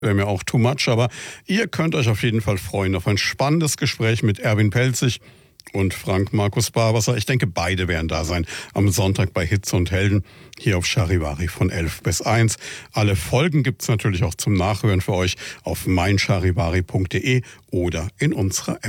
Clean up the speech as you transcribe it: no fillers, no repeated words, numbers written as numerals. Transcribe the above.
wäre mir auch too much, aber ihr könnt euch auf jeden Fall freuen auf ein spannendes Gespräch mit Erwin Pelzig und Frank Markus Barbaser. Ich denke, beide werden da sein am Sonntag bei Hitze und Helden hier auf Charivari von 11 bis 1. Alle Folgen gibt's natürlich auch zum Nachhören für euch auf meincharivari.de oder in unserer App.